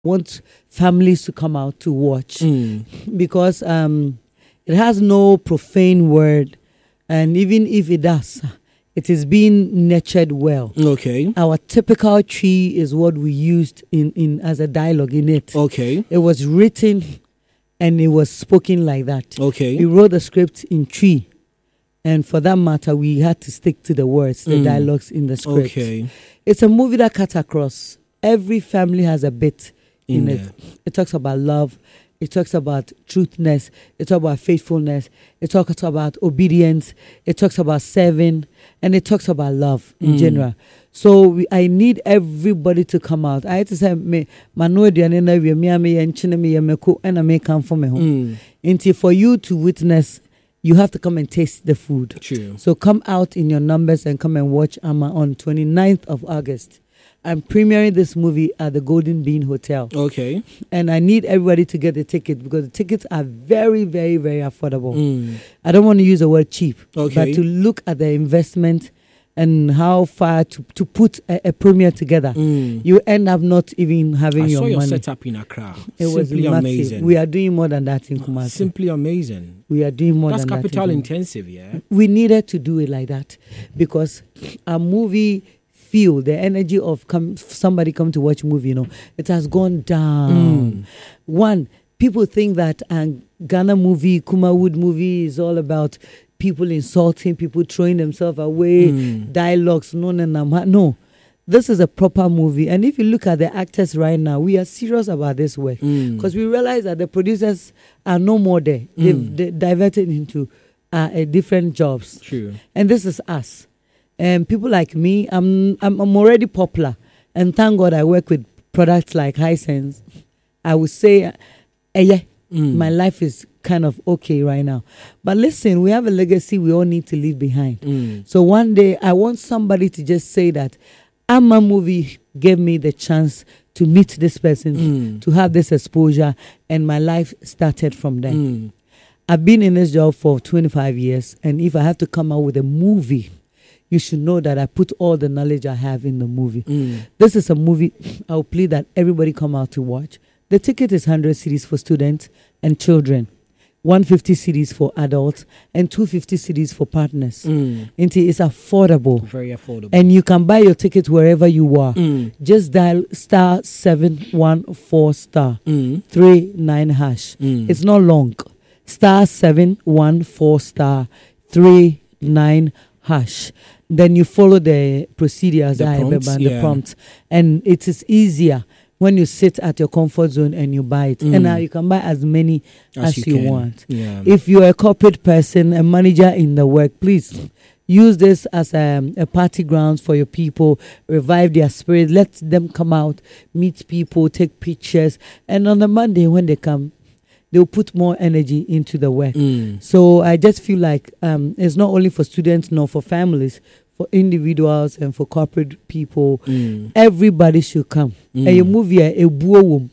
want families to come out to watch because it has no profane word, and even if it does, it is being nurtured well. Okay. Our typical tree is what we used in as a dialogue in it. Okay. It was written and it was spoken like that. Okay. We wrote the script in tree, and for that matter, we had to stick to the words, the dialogues in the script. Okay. It's a movie that cuts across. Every family has a bit in it. there. It talks about love. It talks about truthness. It talks about faithfulness. It talks about obedience. It talks about serving. And it talks about love in general. So I need everybody to come out. I had to say, me come for me home. Until for you to witness, you have to come and taste the food. True. So come out in your numbers and come and watch Amma on 29th of August. I'm premiering this movie at the Golden Bean Hotel. Okay. And I need everybody to get the ticket because the tickets are very, very, very affordable. I don't want to use the word cheap, Okay. but to look at the investment and how far to put a premiere together, you end up not even having I your saw your money. setup in Accra. It was Simply massive. amazing. We are doing more than that in Kumasi. Simply amazing. We are doing more That's than that. capital in Kumasi. intensive, yeah? We needed to do it like that because a movie feel the energy of somebody come to watch movie, it has gone down. One, people think that Ghana movie, Kumawood movie is all about people insulting, people throwing themselves away, dialogues, no. This is a proper movie. And if you look at the actors right now, we are serious about this work because we realize that the producers are no more there. They've diverted into different jobs. True. And this is us. And people like me, I'm already popular. And thank God I work with products like Hisense. I would say, my life is kind of okay right now. But listen, we have a legacy we all need to leave behind. So one day, I want somebody to just say that Amma movie gave me the chance to meet this person, to have this exposure, and my life started from there. I've been in this job for 25 years, and if I have to come out with a movie, you should know that I put all the knowledge I have in the movie. This is a movie I'll plead that everybody come out to watch. The ticket is 100 cedis for students and children, 150 cedis for adults, and 250 cedis for partners. It's affordable. Very affordable. And you can buy your ticket wherever you are. Just dial star 714 star 39 hash. It's not long. Star 714 star 39 hash. Then you follow the procedures, the prompts, and it is easier when you sit at your comfort zone and you buy it. And now you can buy as many as you want. Yeah. If you're a corporate person, a manager in the work, please use this as a party grounds for your people, revive their spirit, let them come out, meet people, take pictures, and on the Monday when they come, they'll put more energy into the work. So I just feel like it's not only for students, nor for families, for individuals and for corporate people. Everybody should come. A movie, a buo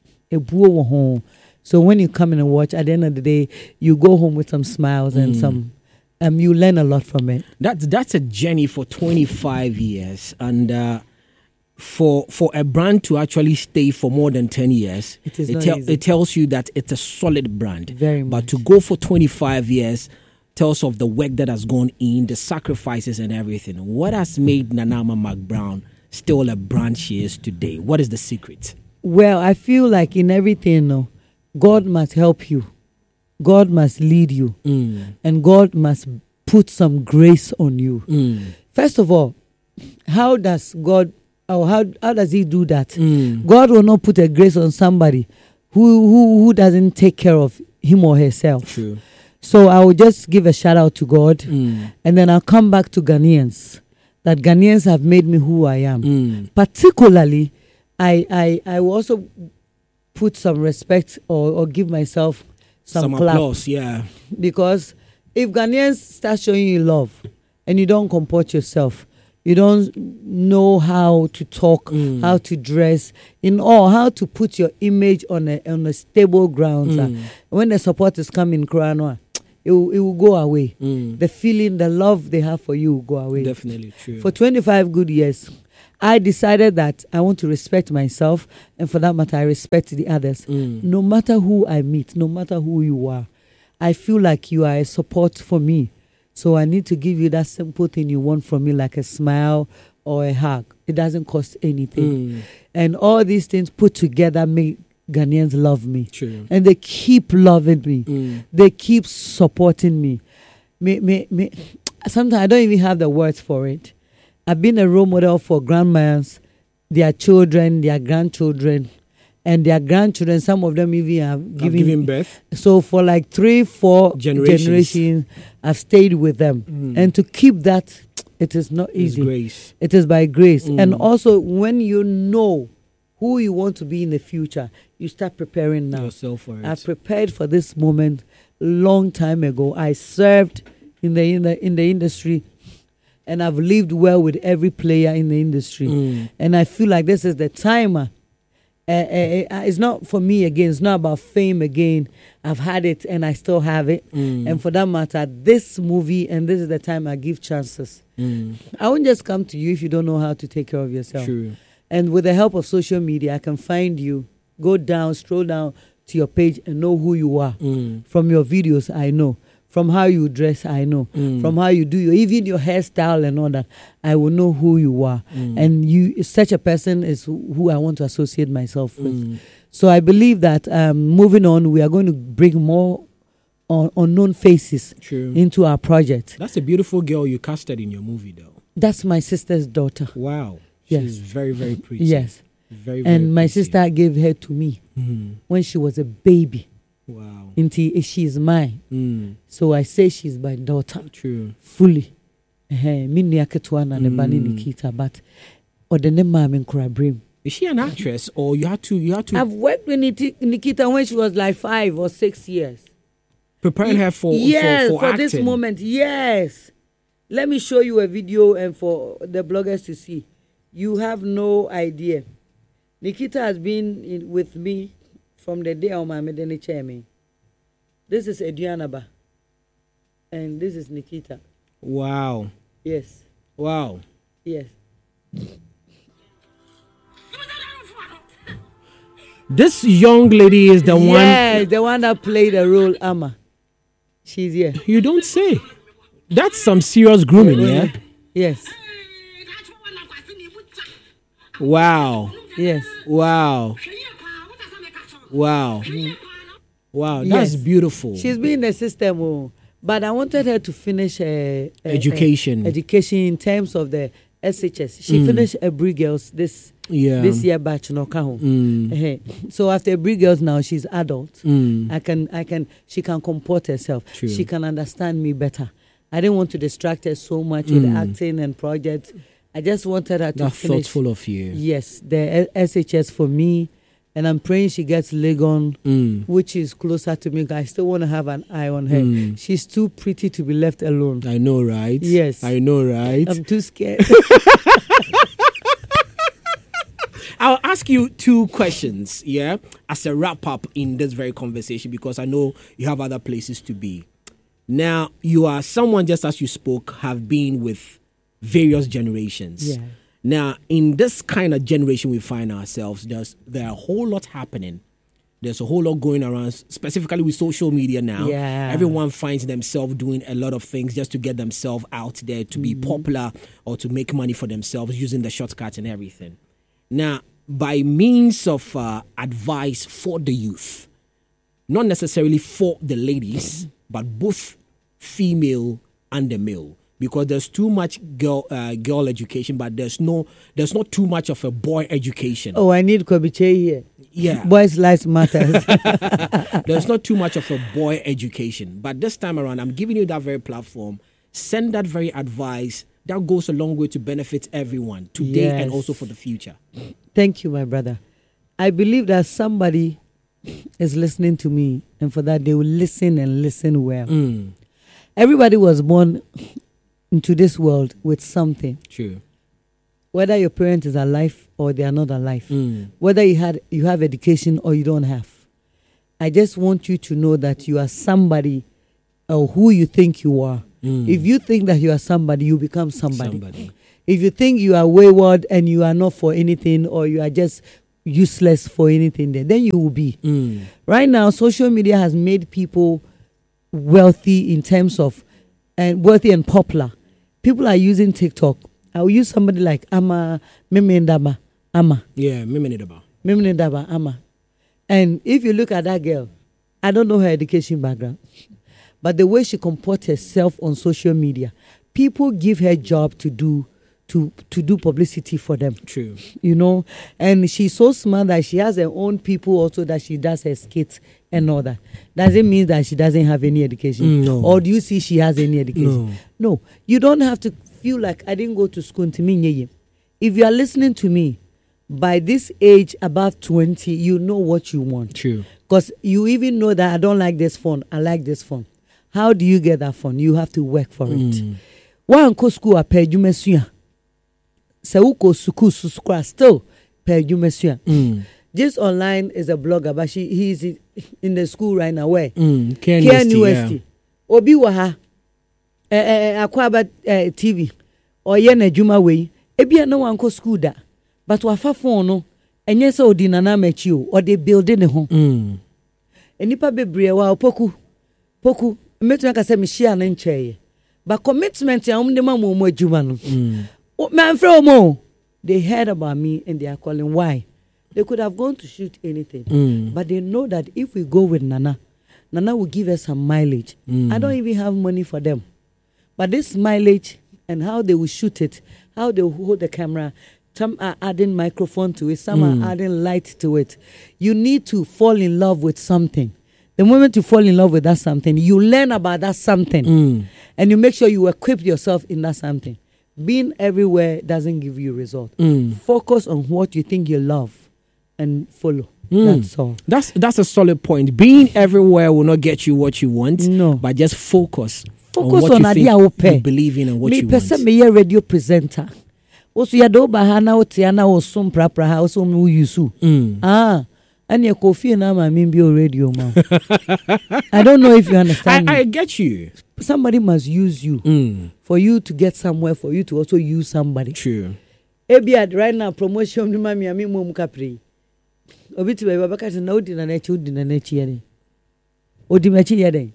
home. So when you come in and watch, at the end of the day, you go home with some smiles and some. You learn a lot from it. That's a journey for 25 years, and for a brand to actually stay for more than 10 years, it tells you that it's a solid brand. Very much. But to go for 25 years tells of the work that has gone in, the sacrifices and everything. What has made Nana Amma McBrown still a brand she is today? What is the secret? Well, I feel like in everything, God must help you. God must lead you. And God must put some grace on you. First of all, how does God, or how does he do that? God will not put a grace on somebody who doesn't take care of him or herself. True. So I will just give a shout out to God, and then I'll come back to Ghanaians. That Ghanaians have made me who I am. Particularly, I will also put some respect or give myself some clap. Applause, yeah. Because if Ghanaians start showing you love and you don't comport yourself, you don't know how to talk, how to dress, how to put your image on a stable ground. When the supporters come in Kranoa, it will go away. The feeling, the love they have for you will go away. Definitely true. For 25 good years, I decided that I want to respect myself, and for that matter, I respect the others. No matter who I meet, no matter who you are, I feel like you are a support for me. So I need to give you that simple thing you want from me, like a smile or a hug. It doesn't cost anything. And all these things put together make Ghanaians love me. True. And they keep loving me. They keep supporting me. Sometimes I don't even have the words for it. I've been a role model for grandmas, their children, their grandchildren, and their grandchildren. Some of them even have given birth. So for like 3-4 generations, I've stayed with them. And to keep that, it is not easy. It's grace. It is by grace. And also, when you know who you want to be in the future, you start preparing now. Yourself for it. I've prepared for this moment long time ago. I served in the industry, and I've lived well with every player in the industry. And I feel like this is the time. It's not for me again. It's not about fame again. I've had it and I still have it. And for that matter, this movie, and this is the time I give chances. I won't just come to you if you don't know how to take care of yourself. True. And with the help of social media, I can find you, go down, scroll down to your page and know who you are. From your videos, I know. From how you dress, I know. From how you do even your hairstyle and all that, I will know who you are. And you, such a person is who I want to associate myself with. So I believe that moving on, we are going to bring more unknown faces into our project. That's a beautiful girl you casted in your movie, though. That's my sister's daughter. Wow. Yes. She's very, very pretty. Yes. Very, very and my pretty. sister gave her to me when she was a baby. Wow. Until she's mine. So I say she's my daughter. True. Fully. Nikita, but or the name in Krabrim. Is she an actress, or you had to? I've worked with Nikita when she was like 5 or 6 years. Preparing her for acting. This moment. Yes. Let me show you a video and for the bloggers to see. You have no idea. Nikita has been with me from the day of my medeni chairman. This is Edianaba. And this is Nikita. Wow. Yes. Wow. Yes. This young lady is the one. Yeah, the one that played the role, Amma. She's here. You don't say. That's some serious grooming, yeah? Yes. Wow. Yes. Wow. Wow. Wow, that's beautiful. She's been in the system, but I wanted her to finish education in terms of the SHS. She finished Bri Girls this year batch no So after Bri Girls now she's adult. She can comport herself. True. She can understand me better. I didn't want to distract her so much with acting and projects. I just wanted her to finish. Thoughtful of you. Yes, the SHS for me. And I'm praying she gets Legon, which is closer to me. I still want to have an eye on her. She's too pretty to be left alone. I know, right? Yes. I know, right? I'm too scared. I'll ask you 2 questions, yeah, as a wrap-up in this very conversation, because I know you have other places to be. Now, you are someone, just as you spoke, have been with various generations. Yeah. Now, in this kind of generation we find ourselves, there are a whole lot happening. There's a whole lot going around, specifically with social media now. Yeah. Everyone finds themselves doing a lot of things just to get themselves out there, to be popular or to make money for themselves, using the shortcuts and everything. Now, by means of advice for the youth, not necessarily for the ladies, but both female and the male. Because there's too much girl education, but there's not too much of a boy education. Oh, I need Kobiche here. Yeah. Boys' lives matters. There's not too much of a boy education. But this time around, I'm giving you that very platform. Send that very advice. That goes a long way to benefit everyone today and also for the future. Thank you, my brother. I believe that somebody is listening to me, and for that they will listen and listen well. Everybody was born into this world with something. True. Whether your parent is alive or they are not alive. Whether you have education or you don't have. I just want you to know that you are somebody or who you think you are. If you think that you are somebody, you become somebody. If you think you are wayward and you are not for anything, or you are just useless for anything, then you will be. Right now, social media has made people wealthy in terms of, and wealthy and popular. People are using TikTok. I will use somebody like Ama Memendaba. Ama. Yeah, Memendaba. Memendaba Ama. And if you look at that girl, I don't know her education background, but the way she comports herself on social media, people give her job to do publicity for them. True. You know, and she's so smart that she has her own people also that she does her skits and all that. Does it mean that she doesn't have any education? No. Or do you see she has any education? No. You don't have to feel like I didn't go to school. If you are listening to me, by this age, above 20, you know what you want. True. Because you even know that I don't like this phone, I like this phone. How do you get that phone? You have to work for it. One go school a pay you mesuya. So go school still pay you mesuya. Just online is a blogger, but he's in the school right now. Where? Care University. Obi waha. Akwaba TV. Or yena juma way. Ebi no one go school da. But wafa phone no. Enye se odi nana mechi o. Or they building ho. Enipa bebre wa poku. Metu ka se me share na ncheye. But commitment ya umde ma mo adwuma no. Man from mo. They heard about me and they are calling. Why? They could have gone to shoot anything. But they know that if we go with Nana will give us some mileage. I don't even have money for them. But this mileage and how they will shoot it, how they will hold the camera, some are adding microphone to it, some are adding light to it. You need to fall in love with something. The moment you fall in love with that something, you learn about that something. And you make sure you equip yourself in that something. Being everywhere doesn't give you result. Focus on what you think you love and follow. That's all. That's a solid point. Being everywhere will not get you what you want. No. But just focus on what you think you believe in and what you want. Me person me a radio presenter. Also ya do ba hana otiana osum prapra ha also me yusu. And your coffee na ma me be radio man. I don't know if you understand. I get you. Somebody must use you for you to get somewhere, for you to also use somebody. True. Ebi right now promotion ni mami ami mom kapri. Obi ti baba ka na odi na nechi yede. Odi mechi yede.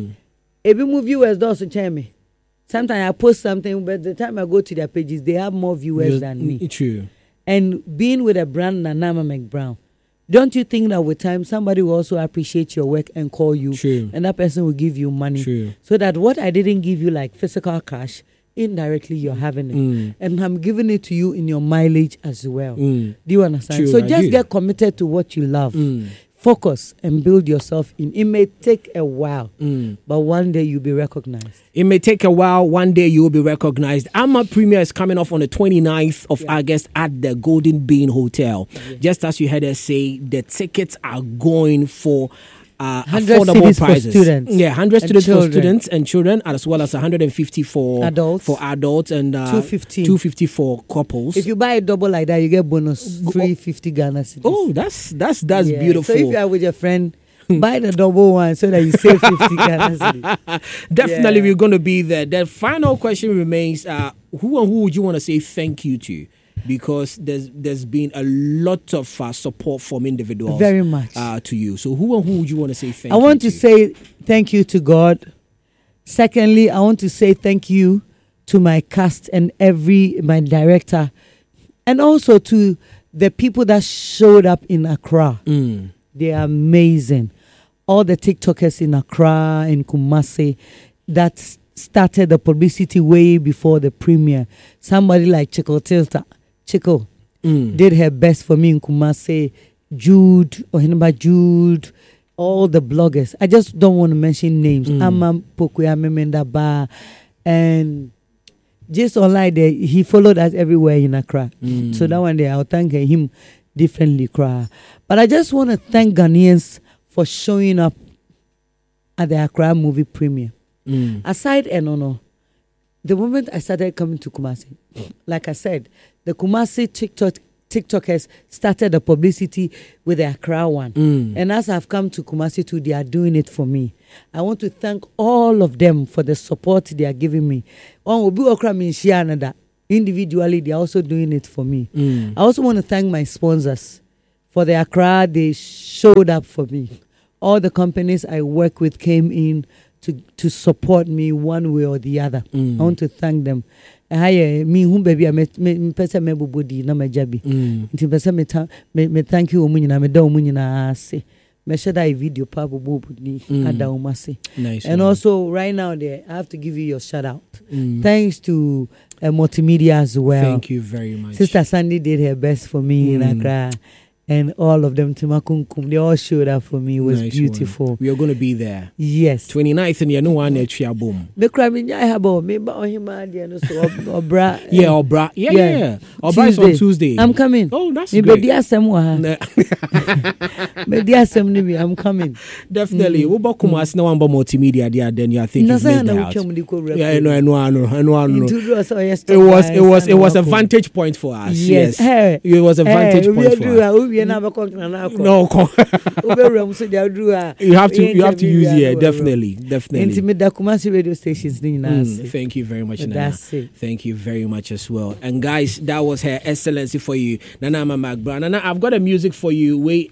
Ebi mu viewers do so chen me. Sometimes I post something, but the time I go to their pages, they have more viewers than me. True. And being with a brand Nanama McBrown, don't you think that with time somebody will also appreciate your work and call you? True. And that person will give you money. True. So that what I didn't give you like physical cash, indirectly you're having it. And I'm giving it to you in your mileage as well. Do you understand? True, so just get committed to what you love. Focus and build yourself in. It may take a while, but one day you'll be recognized. It may take a while. One day you will be recognized. Ama premiere is coming off on the 29th of August at the Golden Bean Hotel. Just as you heard us say, the tickets are going for affordable prices. For students. Yeah, 100 and students children. for students and children, as well as 150 for adults and 250 for couples. If you buy a double like that, you get bonus 350 Ghana cedis. Oh, that's beautiful. So if you are with your friend, buy the double one so that you save 50 Ghana cedis. Definitely, we're going to be there. The final question remains: who and who would you want to say thank you to? Because there's been a lot of support from individuals. Very much. To you. So who and who would you want to say thank you to? I want to say thank you to God. Secondly, I want to say thank you to my cast and my director. And also to the people that showed up in Accra. They are amazing. All the TikTokers in Accra and Kumasi that started the publicity way before the premiere. Somebody like Chico Tilta. Chico did her best for me in Kumasi. Jude, all the bloggers. I just don't want to mention names. Amam Pokuya Memendaba. And just online there, he followed us everywhere in Accra. So that one day I'll thank him differently. But I just want to thank Ghanaians for showing up at the Accra movie premiere. Aside the moment I started coming to Kumasi, like I said, the Kumasi TikTokers started the publicity with the Accra one. And as I've come to Kumasi too, they are doing it for me. I want to thank all of them for the support they are giving me. individually, they're also doing it for me. I also want to thank my sponsors for the Accra. They showed up for me. All the companies I work with came in to support me one way or the other. I want to thank them. Me who baby me pesa me bubudi na majabi. Nti pesa me thank you omunyina me da omunyina ase. Me share that video pa bubudi ada omase. Nice. And also right now there I have to give you your shout out. Thanks to multimedia as well. Thank you very much. Sister Sandy did her best for me in Accra. And all of them, Timakunkum, they all showed up for me. It was beautiful. One. We are going to be there. Yes. 29th and you know one at boom. Me cramming I have me but on him Obra. Yeah, Obra. Yeah. Obra is on Tuesday. I'm coming. Oh, that's me great. I'm coming. Definitely. We both come as no one but multimedia there. Then you think you've missed out. Yeah, I know. It was a vantage point for us. Yes. It was a vantage point for us. No, you have to use it. Definitely. Intimate Kumasi radio stations. Thank you very much, Nana. That's it. Thank you very much as well. And guys, that was Her Excellency for you, Nana Magbra. Nana, I've got a music for you. He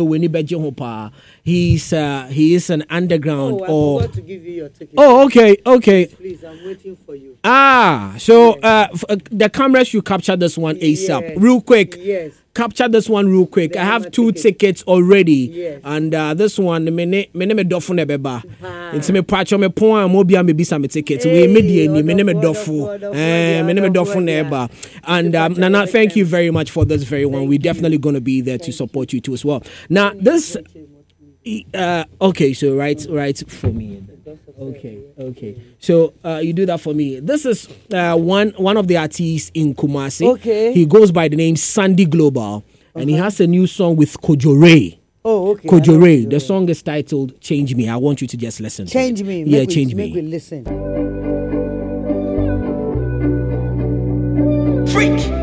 is an underground. I forgot to give you your ticket. Oh, okay. Please, I'm waiting for you. So the cameras should capture this one ASAP, real quick. Yes. Capture this one real quick. I have 2 tickets already. Yes. And this one, me name Dofu Nebeba. It's me patch me point mobile me bisa me tickets. We immediately me name Dofu. Me name Dofu Neba. And Nana, thank you very much for this very one. We're definitely gonna be there to support you too as well. Now this okay, so right for me. Okay. So you do that for me. This is one of the artists in Kumasi. Okay. He goes by the name Sandy Global, and he has a new song with Kojo Ray. Oh, okay. Kojo Ray. The song is titled "Change Me." I want you to just listen. Change Me. Yeah, Change Me. Make me listen. Freak.